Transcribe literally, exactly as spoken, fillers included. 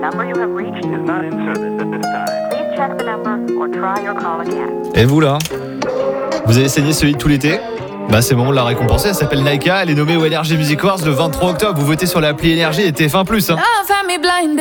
Et vous là, vous avez saigné ce hit tout l'été? Bah c'est bon, on l'a récompensée, elle s'appelle Naika, elle est nommée au N R J Music Awards le vingt-trois octobre. Vous votez sur l'appli N R J et T F un plus, hein.